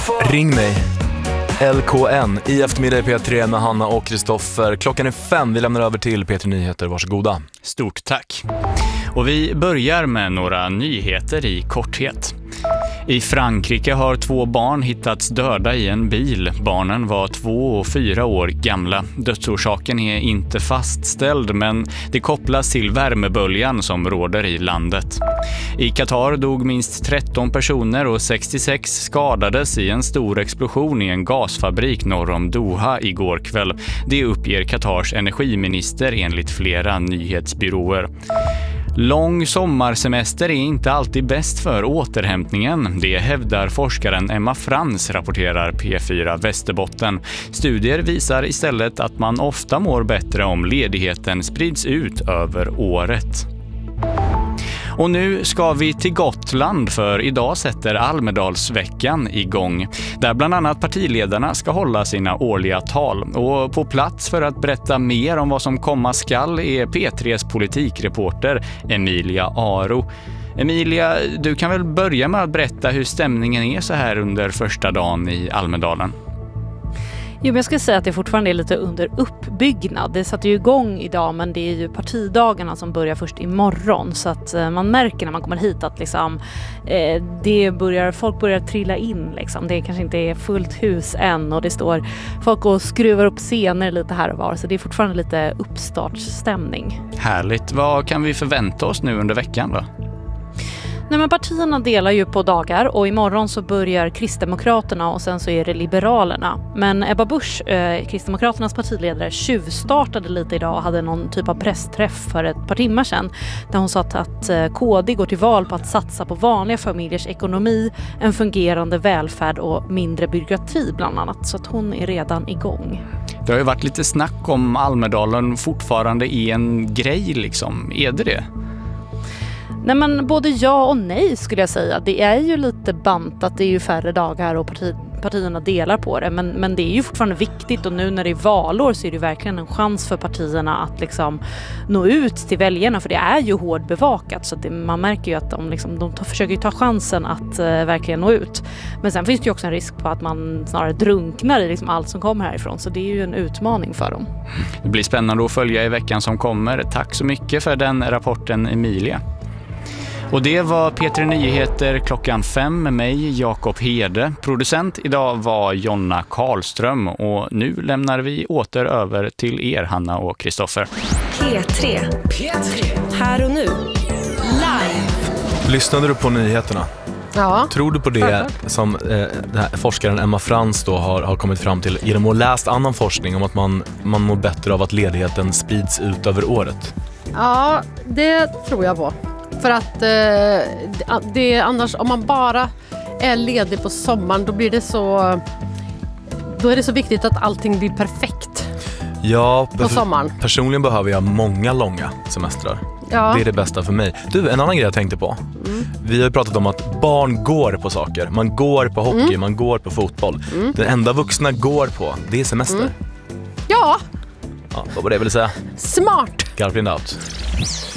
Ring mig. LKN i eftermiddag i P3 med Hanna och Kristoffer. Klockan är 5, vi lämnar över till P3 Nyheter, varsågoda. Stort tack. Och vi börjar med några nyheter i korthet. I Frankrike har 2 barn hittats döda i en bil. Barnen var 2 och 4 år gamla. Dödsorsaken är inte fastställd, men det kopplas till värmeböljan som råder i landet. I Qatar dog minst 13 personer och 66 skadades i en stor explosion i en gasfabrik norr om Doha igår kväll. Det uppger Qatars energiminister enligt flera nyhetsbyråer. Lång sommarsemester är inte alltid bäst för återhämtningen. Det hävdar forskaren Emma Frans, rapporterar P4 Västerbotten. Studier visar istället att man ofta mår bättre om ledigheten sprids ut över året. Och nu ska vi till Gotland, för idag sätter Almedalsveckan igång. Där bland annat partiledarna ska hålla sina årliga tal. Och på plats för att berätta mer om vad som komma skall är P3s politikreporter Emilia Aro. Emilia, du kan väl börja med att berätta hur stämningen är så här under första dagen i Almedalen? Jo, men jag skulle säga att det fortfarande är lite under uppbyggnad. Det satt ju igång idag, men det är ju partidagarna som börjar först imorgon. Så att man märker när man kommer hit att liksom, folk börjar trilla in. Liksom. Det kanske inte är fullt hus än och det står folk och skruvar upp scener lite här och var. Så det är fortfarande lite uppstartsstämning. Härligt. Vad kan vi förvänta oss nu under veckan då? Nej, men partierna delar ju på dagar och imorgon så börjar Kristdemokraterna och sen så är det Liberalerna. Men Ebba Busch, Kristdemokraternas partiledare, tjuvstartade lite idag och hade någon typ av pressträff för ett par timmar sedan. Där hon sa att KD går till val på att satsa på vanliga familjers ekonomi, en fungerande välfärd och mindre byråkrati bland annat. Så att hon är redan igång. Det har ju varit lite snack om Almedalen fortfarande är en grej liksom. Är det? Nej, men både ja och nej skulle jag säga. Det är ju lite bantat, det är ju färre dagar och partierna delar på det. Men det är ju fortfarande viktigt och nu när det är valår så är det verkligen en chans för partierna att liksom nå ut till väljarna. För det är ju hårt bevakat så att man märker ju att de försöker ta chansen att verkligen nå ut. Men sen finns det ju också en risk på att man snarare drunknar i liksom allt som kommer härifrån. Så det är ju en utmaning för dem. Det blir spännande att följa i veckan som kommer. Tack så mycket för den rapporten, Emilia. Och det var P3 Nyheter klockan 5 med mig, Jakob Hede. Producent idag var Jonna Karlström och nu lämnar vi åter över till er, Hanna och Kristoffer. P3. Här och nu. Live. Lyssnade du på nyheterna? Ja. Tror du på det som forskaren Emma Frans då har kommit fram till genom att läst annan forskning om att man mår bättre av att ledigheten sprids ut över året? Ja, det tror jag på. För att det annars, om man bara är ledig på sommaren, då är det så viktigt att allting blir perfekt. Ja, på sommaren. Personligen behöver jag många långa semestrar. Ja. Det är det bästa för mig. Du, en annan grej jag tänkte på. Vi har ju pratat om att barn går på saker. Man går på hockey, man går på fotboll. Den enda vuxna går på, det är semester. Ja. Ja, vad var det jag ville säga? Smart. Garplind out.